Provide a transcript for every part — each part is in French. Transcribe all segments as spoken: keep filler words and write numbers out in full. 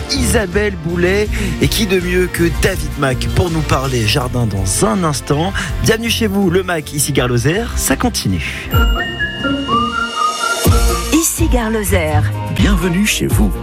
Isabelle Boulet. Et qui de mieux que David Mack pour nous parler jardin dans un instant. Bienvenue chez vous, le Mack, ici Gare Lozère, ça continue. Ici Gare Lozère. Bienvenue chez vous.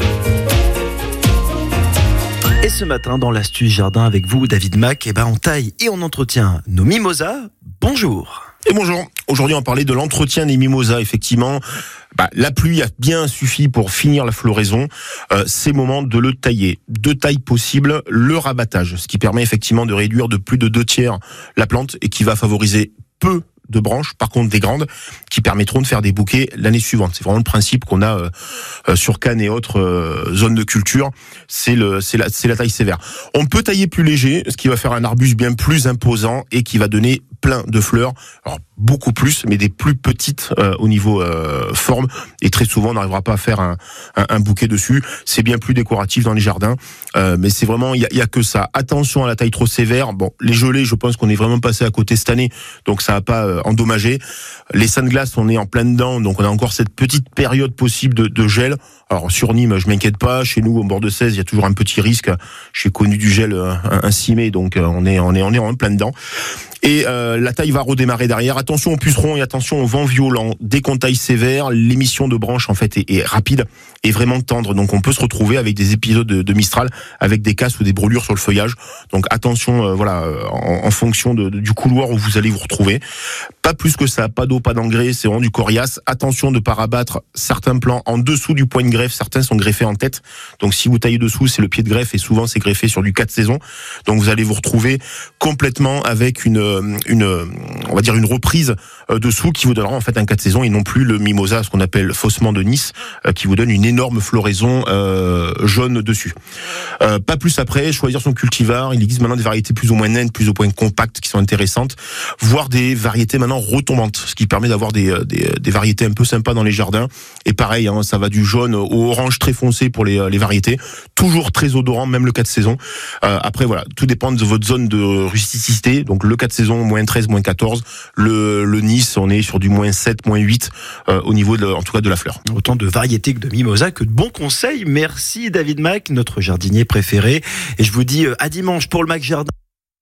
Et ce matin, dans l'astuce jardin avec vous, David Mack, eh ben, on taille et on entretient nos mimosas. Bonjour. Et bonjour. Aujourd'hui, on va parler de l'entretien des mimosas. Effectivement, bah, la pluie a bien suffi pour finir la floraison. Euh, c'est moment de le tailler. Deux tailles possibles, le rabattage, ce qui permet effectivement de réduire de plus de deux tiers la plante et qui va favoriser peu de branches, par contre des grandes, qui permettront de faire des bouquets l'année suivante. C'est vraiment le principe qu'on a euh, sur Cannes et autres euh, zones de culture. C'est le, c'est la, c'est la taille sévère. On peut tailler plus léger, ce qui va faire un arbuste bien plus imposant et qui va donner plein de fleurs. Alors, beaucoup plus, mais des plus petites euh, au niveau euh, forme. Et très souvent, on n'arrivera pas à faire un, un, un bouquet dessus. C'est bien plus décoratif dans les jardins. Euh, mais c'est vraiment, il y a, y a que ça. Attention à la taille trop sévère. Bon, les gelées, je pense qu'on est vraiment passé à côté cette année. Donc, ça va pas euh, endommager. Les sandglaces, on est en plein dedans. Donc, on a encore cette petite période possible de, de gel. Alors, sur Nîmes, je m'inquiète pas. Chez nous, au bord de seize, il y a toujours un petit risque. J'ai connu du gel euh, un, un six mai. Donc, euh, on est, on est, on est en plein dedans. Et euh, la taille va redémarrer derrière. Attention aux pucerons et attention au vent violent. Dès qu'on taille sévère, l'émission de branches en fait est, est rapide et vraiment tendre. Donc on peut se retrouver avec des épisodes de, de Mistral, avec des casses ou des brûlures sur le feuillage. Donc attention, euh, voilà, en, en fonction de, de, du couloir où vous allez vous retrouver. Pas plus que ça, pas d'eau, pas d'engrais, c'est vraiment du coriace. Attention de ne pas rabattre certains plants en dessous du point de greffe. Certains sont greffés en tête. Donc si vous taillez dessous, c'est le pied de greffe et souvent c'est greffé sur du quatre saisons. Donc vous allez vous retrouver complètement avec une une on va dire une reprise dessous qui vous donnera en fait un quatre saisons et non plus le mimosa, ce qu'on appelle faussement de Nice, qui vous donne une énorme floraison euh, jaune dessus. Euh, pas plus après, choisir son cultivar. Il existe maintenant des variétés plus ou moins naines, plus ou moins compactes qui sont intéressantes, voire des variétés maintenant retombantes, ce qui permet d'avoir des, des, des variétés un peu sympas dans les jardins. Et pareil, hein, ça va du jaune au orange très foncé pour les, les variétés, toujours très odorant, même le quatre saisons. Euh, après voilà, tout dépend de votre zone de rusticité. Donc le quatre saisons, moins treize, moins quatorze. Le, le Nice, on est sur du moins sept, moins huit euh, au niveau de, en tout cas de la fleur. Autant de variétés que de mimosa, que de bons conseils. Merci David Mack, notre jardinier préféré. Et je vous dis à dimanche pour le Mack Jardin.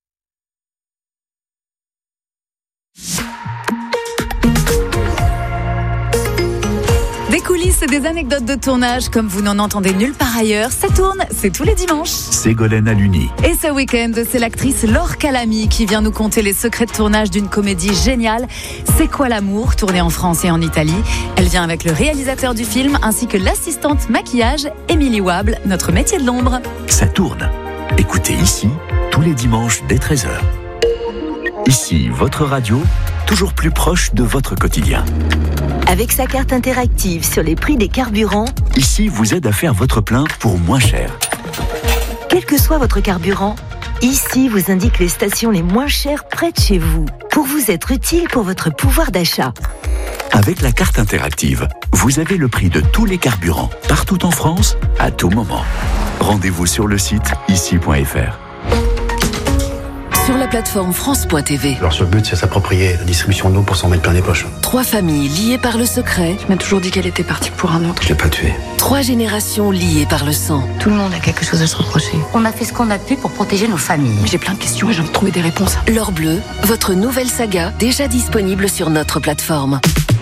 Des coulisses et des anecdotes de tournage comme vous n'en entendez nulle part ailleurs. Ça tourne, c'est tous les dimanches. Ségolène Aluni. Et ce week-end, c'est l'actrice Laure Calamy qui vient nous conter les secrets de tournage d'une comédie géniale. C'est quoi l'amour, tournée en France et en Italie. Elle vient avec le réalisateur du film ainsi que l'assistante maquillage Émilie Wable, notre métier de l'ombre. Ça tourne. Écoutez ici, tous les dimanches dès treize heures. Ici, votre radio, toujours plus proche de votre quotidien. Avec sa carte interactive sur les prix des carburants, Ici vous aide à faire votre plein pour moins cher. quel que soit votre carburant, Ici vous indique les stations les moins chères près de chez vous, pour vous être utile pour votre pouvoir d'achat. Avec la carte interactive, vous avez le prix de tous les carburants, partout en France, à tout moment. Rendez-vous sur le site ici point f r. Sur la plateforme France point T V. Leur seul but, c'est s'approprier la distribution d'eau pour s'en mettre plein les poches. Trois familles liées par le secret. Tu m'as toujours dit qu'elle était partie pour un autre. Je l'ai pas tué. Trois générations liées par le sang. Tout le monde a quelque chose à se reprocher. On a fait ce qu'on a pu pour protéger nos familles. Mais j'ai plein de questions et j'ai envie de trouver des réponses. L'Or Bleu, votre nouvelle saga déjà disponible sur notre plateforme.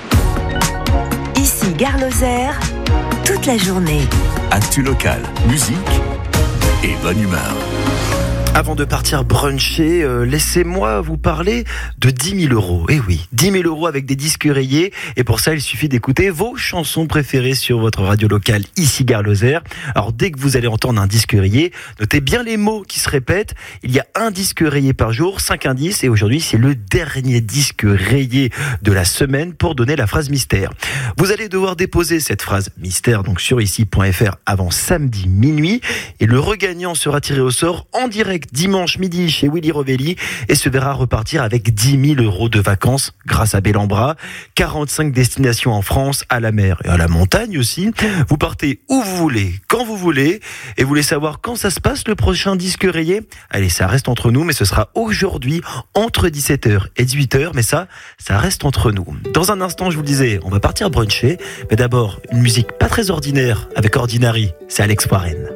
Ici Gare Lozère, toute la journée. Actu local, musique et bonne humeur. Avant de partir bruncher, euh, laissez-moi vous parler de dix mille euros. Eh oui, dix mille euros avec des disques rayés. Et pour ça, il suffit d'écouter vos chansons préférées sur votre radio locale, ici Gare Lozère. Alors, dès que vous allez entendre un disque rayé, notez bien les mots qui se répètent. Il y a un disque rayé par jour, cinq indices. Et aujourd'hui, c'est le dernier disque rayé de la semaine pour donner la phrase mystère. Vous allez devoir déposer cette phrase mystère donc sur ici point f r avant samedi minuit. Et le regagnant sera tiré au sort en direct dimanche midi chez Willy Rovelli et se verra repartir avec dix mille euros de vacances grâce à Bellambra. quarante-cinq destinations en France, à la mer et à la montagne aussi. Vous partez où vous voulez, quand vous voulez. Et vous voulez savoir quand ça se passe le prochain disque rayé ? Allez, ça reste entre nous, mais ce sera aujourd'hui entre dix-sept heures et dix-huit heures. Mais ça, ça reste entre nous. Dans un instant, je vous le disais, on va partir bruncher. Mais d'abord, une musique pas très ordinaire avec Ordinary. C'est Alex Warren.